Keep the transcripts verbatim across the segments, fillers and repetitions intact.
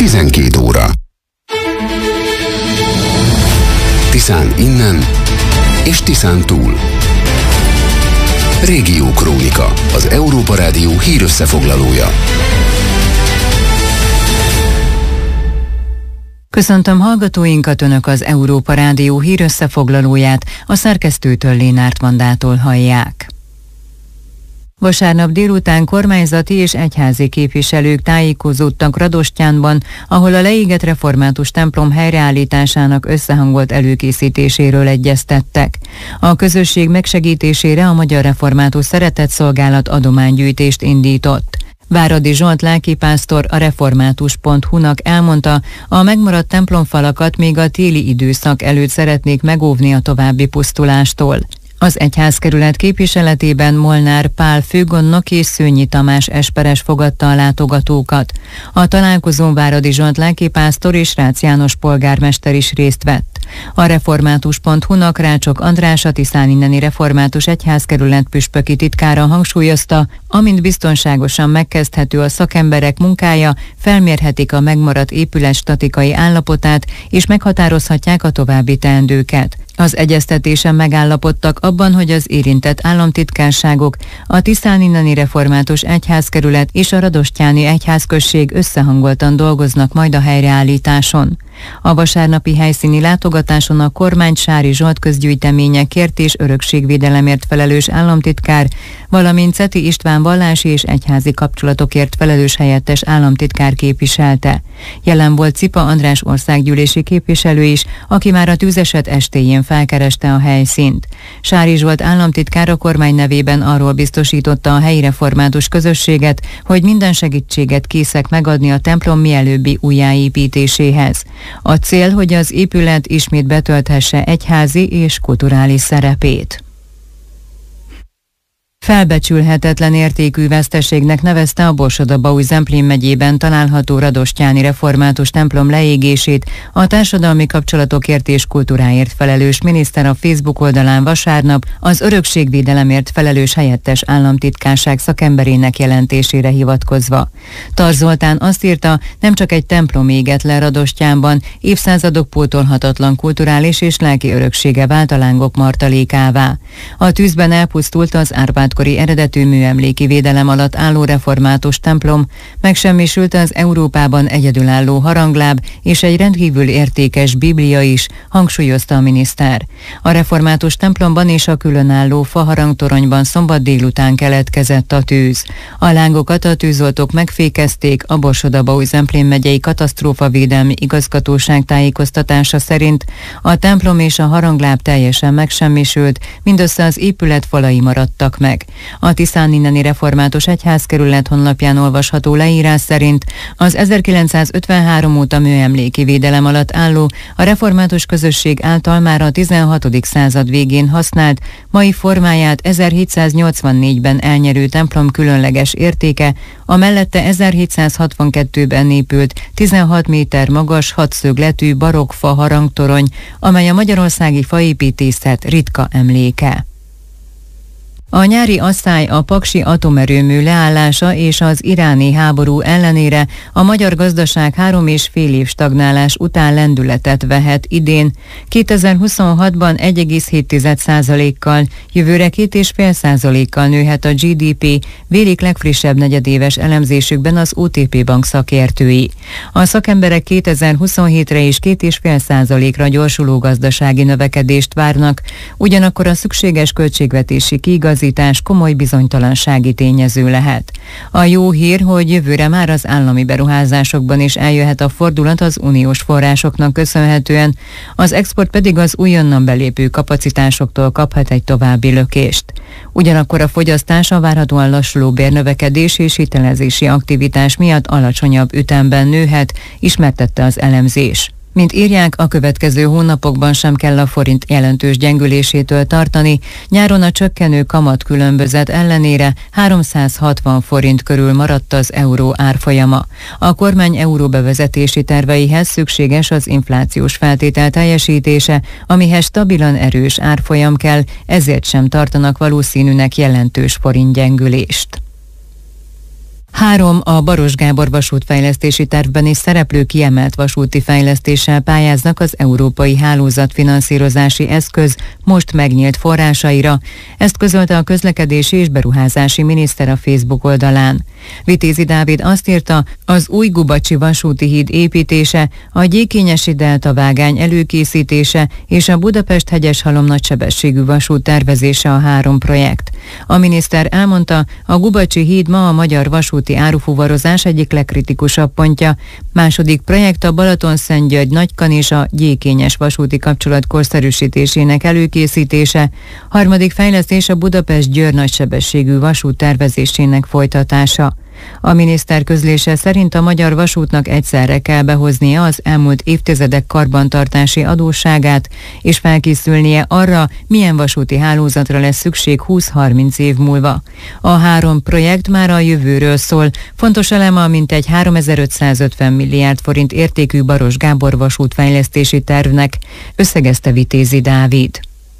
tizenkét óra. Tiszán innen és Tiszán túl. Régió Krónika, az Európa Rádió hírösszefoglalója. Köszöntöm hallgatóinkat, Önök az Európa Rádió hírösszefoglalóját, a szerkesztőtől Lénárt Mandától hallják. Vasárnap délután kormányzati és egyházi képviselők tájékozódtak Radostyánban, ahol a leégett református templom helyreállításának összehangolt előkészítéséről egyeztettek. A közösség megsegítésére a Magyar Református Szeretetszolgálat adománygyűjtést indított. Váradi Zsolt lelkipásztor a református pont hu-nak elmondta, a megmaradt templomfalakat még a téli időszak előtt szeretnék megóvni a további pusztulástól. Az egyházkerület képviseletében Molnár Pál főgondnok és Szőnyi Tamás esperes fogadta a látogatókat. A találkozón Váradi Zsolt lelkipásztor és Rácz János polgármester is részt vett. A református pont hu-nak Rácsok András, a Tiszáninneni Református Egyházkerület püspöki titkára hangsúlyozta, amint biztonságosan megkezdhető a szakemberek munkája, felmérhetik a megmaradt épület statikai állapotát és meghatározhatják a további teendőket. Az egyeztetésen megállapodtak abban, hogy az érintett államtitkárságok, a Tiszáninneni Református Egyházkerület és a Radostyáni Egyházközség összehangoltan dolgoznak majd a helyreállításon. A vasárnapi helyszíni látogatáson a kormány Sári Zsolt közgyűjteményekért és örökségvédelemért felelős államtitkár, valamint Ceti István vallási és egyházi kapcsolatokért felelős helyettes államtitkár képviselte. Jelen volt Cipa András országgyűlési képviselő is, aki már a tűzeset estéjén felkereste a helyszínt. Sári Zsolt államtitkár a kormány nevében arról biztosította a helyi református közösséget, hogy minden segítséget készek megadni a templom mielőbbi újjáépítéséhez. A cél, hogy az épület ismét betölthesse egyházi és kulturális szerepét. Felbecsülhetetlen értékű veszteségnek nevezte a Borsod-Abaúj-Zemplén megyében található Radostyáni Református templom leégését a társadalmi kapcsolatokért és kultúráért felelős miniszter a Facebook oldalán vasárnap az örökségvédelemért felelős helyettes államtitkárság szakemberének jelentésére hivatkozva. Tar Zoltán azt írta, nem csak egy templom égett le Radostyánban, évszázadok pótolhatatlan kulturális és lelki öröksége vált a lángok martalékává. A tűzben elpusztult az Árpád kori eredetű műemléki védelem alatt álló református templom, megsemmisült az Európában egyedülálló harangláb és egy rendkívül értékes biblia is, hangsúlyozta a miniszter. A református templomban és a különálló faharangtoronyban szombat délután keletkezett a tűz. A lángokat a tűzoltók megfékezték, a Borsod-Abaúj-Zemplén megyei katasztrófavédelmi igazgatóság tájékoztatása szerint a templom és a harangláb teljesen megsemmisült, mindössze az épület falai maradtak meg. A Tiszáninneni Református Egyházkerület honlapján olvasható leírás szerint az ezerkilencszázötvenhárom óta műemléki védelem alatt álló, a református közösség által már a tizenhatodik század végén használt, mai formáját ezerhétszáznyolcvannégyben elnyerő templom különleges értéke, a mellette ezerhétszázhatvankettőben épült, tizenhat méter magas, hatszögletű barokk fa harangtorony, amely a magyarországi faépítészet ritka emléke. A nyári asszály, a paksi atomerőmű leállása és az iráni háború ellenére a magyar gazdaság három és fél év stagnálás után lendületet vehet idén. kétezer-huszonhatban egy egész hét százalékkal, jövőre két egész öt százalékkal nőhet a gé dé pé, vélik legfrissebb negyedéves elemzésükben az o té pé bank szakértői. A szakemberek kétezer-huszonhétre és két egész öt százalékra gyorsuló gazdasági növekedést várnak, ugyanakkor a szükséges költségvetési kiigazítás komoly bizonytalansági tényező lehet. A jó hír, hogy jövőre már az állami beruházásokban is eljöhet a fordulat az uniós forrásoknak köszönhetően, az export pedig az újonnan belépő kapacitásoktól kaphat egy további lökést. Ugyanakkor a fogyasztás a várhatóan lassuló bérnövekedés és hitelezési aktivitás miatt alacsonyabb ütemben nőhet, ismertette az elemzés. Mint írják, a következő hónapokban sem kell a forint jelentős gyengülésétől tartani, nyáron a csökkenő kamatkülönbözet ellenére háromszázhatvan forint körül maradt az euró árfolyama. A kormány euró bevezetési terveihez szükséges az inflációs feltétel teljesítése, amihez stabilan erős árfolyam kell, ezért sem tartanak valószínűnek jelentős forintgyengülést. Három a Baros Gábor vasútfejlesztési tervben is szereplő kiemelt vasúti fejlesztéssel pályáznak az Európai Hálózatfinanszírozási Eszköz most megnyílt forrásaira. Ezt közölte a közlekedési és beruházási miniszter a Facebook oldalán. Vitézi Dávid azt írta, az új Gubacsi vasúti híd építése, a Gyékényesi Delta vágány előkészítése és a Budapest-Hegyeshalom nagysebességű vasút tervezése a három projekt. A miniszter elmondta, a Gubacsi híd ma a magyar vasúti árufuvarozás egyik legkritikusabb pontja. Második projekt a Balatonszentgyörgy, Nagykanizsa, Gyékényes vasúti kapcsolat korszerűsítésének előkészítése. Harmadik fejlesztés a Budapest-Győr nagysebességű vasút tervezésének folytatása. A miniszter közlése szerint a magyar vasútnak egyszerre kell behoznia az elmúlt évtizedek karbantartási adósságát, és felkészülnie arra, milyen vasúti hálózatra lesz szükség húsz-harminc év múlva. A három projekt már a jövőről szól. Fontos eleme a mintegy háromezer-ötszázötven milliárd forint értékű Baros Gábor vasútfejlesztési tervnek, összegezte Vitézi Dávid.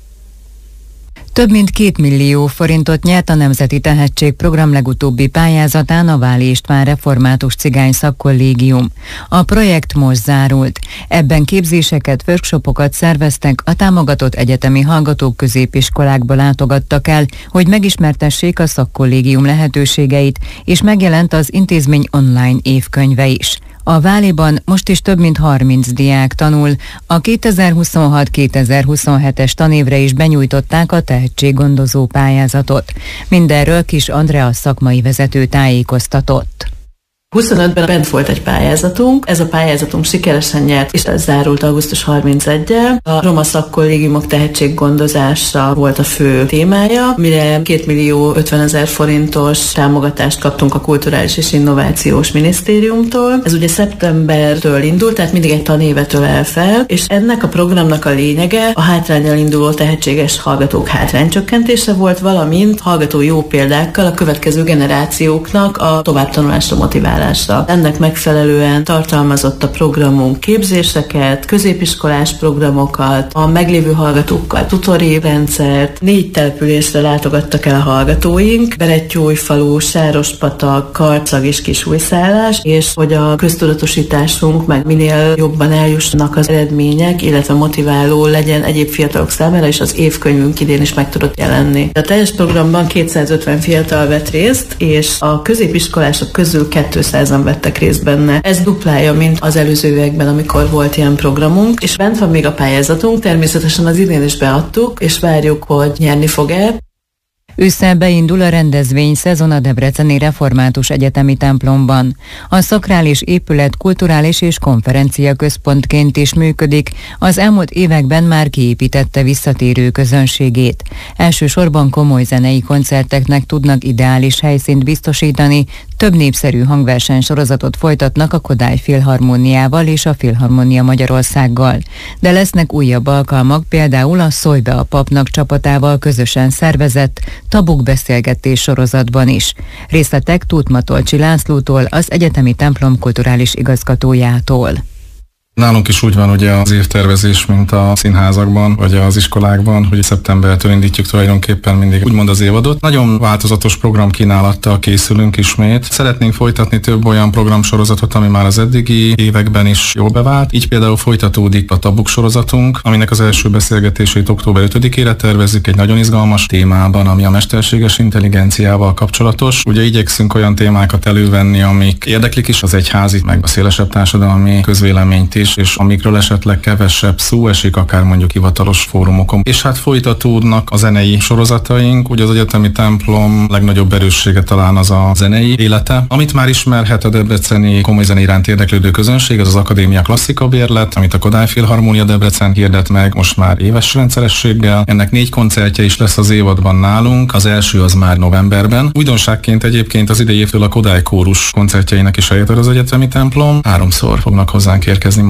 Több mint két millió forintot nyert a Nemzeti Tehetségprogram legutóbbi pályázatán a Váli István Református Cigány Szakkollégium. A projekt most zárult. Ebben képzéseket, workshopokat szerveztek, a támogatott egyetemi hallgatók középiskolákba látogattak el, hogy megismertessék a szakkollégium lehetőségeit, és megjelent az intézmény online évkönyve is. A Váliban most is több mint harminc diák tanul. A kétezer-huszonhat kétezer-huszonhetes tanévre is benyújtották a tehetséggondozó pályázatot. Mindenről Kis Andrea szakmai vezető tájékoztatott. huszonötben bent volt egy pályázatunk, ez a pályázatunk sikeresen nyert, és ez zárult augusztus harmincegyedikével. A roma szakkollégiumok tehetséggondozása volt a fő témája, mire két millió ötvenezer forintos támogatást kaptunk a Kulturális és Innovációs Minisztériumtól. Ez ugye szeptembertől indult, tehát mindig egy tanévet ölel fel, és ennek a programnak a lényege a hátránnyal induló tehetséges hallgatók hátránycsökkentése volt, valamint hallgató jó példákkal a következő generációknak a továbbtanulásra motiválásra. Ennek megfelelően tartalmazott a programunk képzéseket, középiskolás programokat, a meglévő hallgatókkal tutori rendszert, négy településre látogattak el a hallgatóink, Berettyóújfalu, Sárospatak, Karcag és Kisújszállás, és hogy a köztudatosításunk meg minél jobban eljussanak az eredmények, illetve motiváló legyen egyéb fiatalok számára, és az évkönyvünk idén is meg tudott jelenni. A teljes programban kétszázötven fiatal vett részt, és a középiskolások közül kétszázan vettek részt benne. Ez duplája, mint az előző években, amikor volt ilyen programunk, és bent van még a pályázatunk, természetesen az idén is beadtuk, és várjuk, hogy nyerni fog-e. Ősszel beindul a rendezvény szezon a Debreceni Református Egyetemi templomban. A szakrális épület kulturális és konferencia központként is működik, az elmúlt években már kiépítette visszatérő közönségét. Elsősorban komoly zenei koncerteknek tudnak ideális helyszínt biztosítani, több népszerű hangversenysorozatot folytatnak a Kodály Filharmóniával és a Filharmónia Magyarországgal. De lesznek újabb alkalmak, például a Szólj be a papnak csapatával közösen szervezett Tabuk beszélgetés sorozatban is. Részletek Tóth Matolcsi Lászlótól, az egyetemi templom kulturális igazgatójától. Nálunk is úgy van ugye az évtervezés, mint a színházakban, vagy az iskolákban, hogy szeptembertől indítjuk tulajdonképpen mindig úgymond az évadot. Nagyon változatos programkínálattal készülünk ismét. Szeretnénk folytatni több olyan programsorozatot, ami már az eddigi években is jól bevált. Így például folytatódik a Tabuk sorozatunk, aminek az első beszélgetését október ötödikére tervezzük egy nagyon izgalmas témában, ami a mesterséges intelligenciával kapcsolatos. Ugye igyekszünk olyan témákat elővenni, amik érdeklik is az egyházit, meg a szélesebb társadalmi közvéleményt is, és amikről esetleg kevesebb szó esik, akár mondjuk hivatalos fórumokon. És hát folytatódnak a zenei sorozataink, ugye az egyetemi templom legnagyobb erőssége talán az a zenei élete, amit már ismerhet a debreceni komoly zene iránt érdeklődő közönség, ez az Akadémia Klasszika Bérlet, amit a Kodály Filharmónia Debrecen hirdet meg most már éves rendszerességgel. Ennek négy koncertje is lesz az évadban nálunk, az első az már novemberben. Újdonságként egyébként az idei évtől a Kodály kórus koncertjeinek is helyet ad az egyetemi templom. Háromszor fognak hozzánk érkezni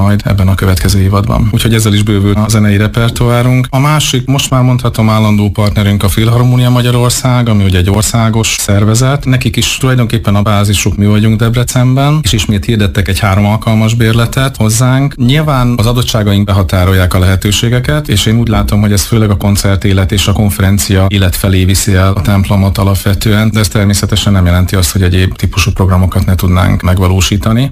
majd ebben a következő évadban. Úgyhogy ezzel is bővül a zenei repertoárunk. A másik, most már mondhatom, állandó partnerünk a Filharmonia Magyarország, ami ugye egy országos szervezet. Nekik is tulajdonképpen a bázisuk mi vagyunk Debrecenben, és ismét hirdettek egy három alkalmas bérletet hozzánk. Nyilván az adottságaink behatárolják a lehetőségeket, és én úgy látom, hogy ez főleg a koncertélet és a konferencia élet felé viszi el a templomot alapvetően, de ez természetesen nem jelenti azt, hogy egyéb típusú programokat ne tudnánk megvalósítani.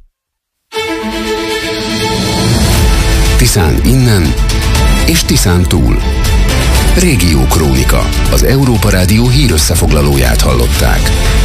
Tiszán innen és Tiszán túl. Régió Krónika. Az Európa Rádió hírösszefoglalóját hallották.